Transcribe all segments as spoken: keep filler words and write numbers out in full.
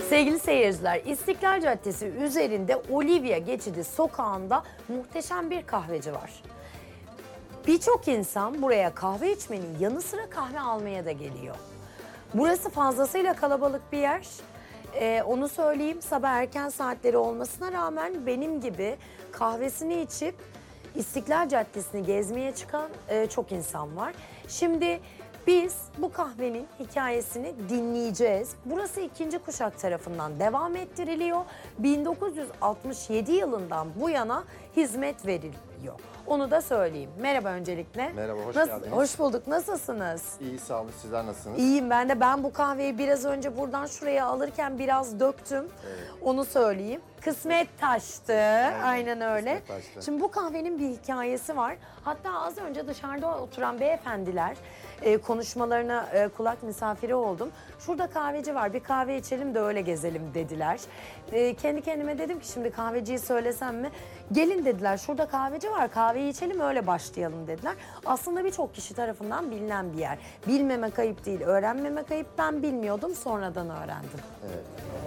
Sevgili seyirciler, İstiklal Caddesi üzerinde Olivia Geçidi sokağında muhteşem bir kahveci var. Birçok insan buraya kahve içmenin yanı sıra kahve almaya da geliyor. Burası fazlasıyla kalabalık bir yer. Ee, onu söyleyeyim, sabah erken saatleri olmasına rağmen benim gibi kahvesini içip İstiklal Caddesi'ni gezmeye çıkan e, çok insan var. Şimdi biz bu kahvenin hikayesini dinleyeceğiz. Burası ikinci kuşak tarafından devam ettiriliyor. bin dokuz yüz altmış yedi yılından bu yana hizmet veriliyor. Onu da söyleyeyim. Merhaba öncelikle. Merhaba, hoş Nasıl, geldiniz. Hoş bulduk. Nasılsınız? İyi, sağ olun. Sizler nasılsınız? İyiyim ben de. Ben bu kahveyi biraz önce buradan şuraya alırken biraz döktüm. Evet. Onu söyleyeyim. Kısmet taştı. Aynen, Aynen öyle. kısmet taştı. Şimdi bu kahvenin bir hikayesi var. Hatta az önce dışarıda oturan beyefendiler e, konuşmalarına e, kulak misafiri oldum. Şurada kahveci var. Bir kahve içelim de öyle gezelim dediler. E, kendi kendime dedim ki şimdi kahveciyi söylesem mi? Gelin dediler. Şurada kahveci var. Kahveyi içelim öyle başlayalım dediler. Aslında birçok kişi tarafından bilinen bir yer. Bilmemek ayıp değil, öğrenmemek ayıp. Ben bilmiyordum, sonradan öğrendim. Evet.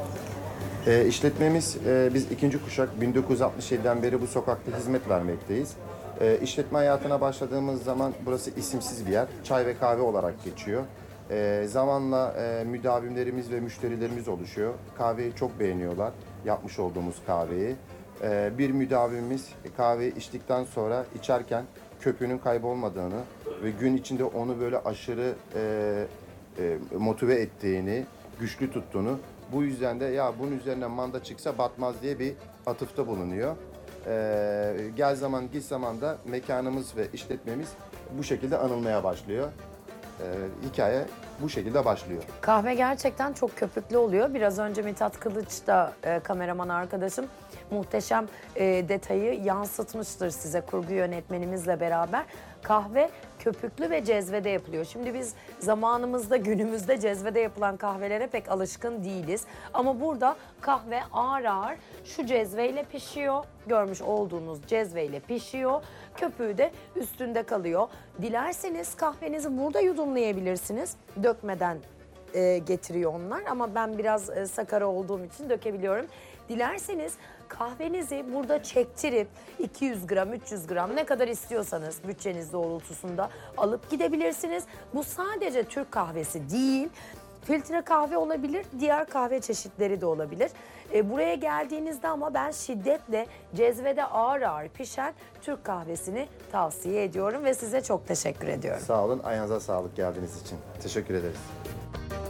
E, işletmemiz, e, biz ikinci kuşak bin dokuz yüz altmış yediden beri bu sokakta hizmet vermekteyiz. E, işletme hayatına başladığımız zaman burası isimsiz bir yer. Çay ve kahve olarak geçiyor. E, zamanla e, müdavimlerimiz ve müşterilerimiz oluşuyor. Kahveyi çok beğeniyorlar, yapmış olduğumuz kahveyi. E, bir müdavimimiz kahveyi içtikten sonra içerken köpüğünün kaybolmadığını ve gün içinde onu böyle aşırı e, e, motive ettiğini, güçlü tuttuğunu, bu yüzden de ya bunun üzerine manda çıksa batmaz diye bir atıfta bulunuyor. E, gel zaman git zaman da mekanımız ve işletmemiz bu şekilde anılmaya başlıyor. E, hikaye bu şekilde başlıyor. Kahve gerçekten çok köpüklü oluyor. Biraz önce Mithat Kılıç da e, kameraman arkadaşım muhteşem e, detayı yansıtmıştır size kurgu yönetmenimizle beraber. Kahve köpüklü ve cezvede yapılıyor. Şimdi biz zamanımızda, günümüzde cezvede yapılan kahvelere pek alışkın değiliz. Ama burada kahve ağır ağır şu cezveyle pişiyor. Görmüş olduğunuz cezveyle pişiyor. Köpüğü de üstünde kalıyor. Dilerseniz kahvenizi burada yudumlayabilirsiniz. Dökmeden e, getiriyor onlar ama ben biraz e, sakara olduğum için dökebiliyorum. Dilerseniz kahvenizi burada çektirip iki yüz gram, üç yüz gram ne kadar istiyorsanız bütçeniz doğrultusunda alıp gidebilirsiniz. Bu sadece Türk kahvesi değil. Filtre kahve olabilir, diğer kahve çeşitleri de olabilir. E, buraya geldiğinizde ama ben şiddetle cezvede ağır ağır pişen Türk kahvesini tavsiye ediyorum ve size çok teşekkür ediyorum. Sağ olun, ayağınıza sağlık geldiğiniz için. Teşekkür ederiz.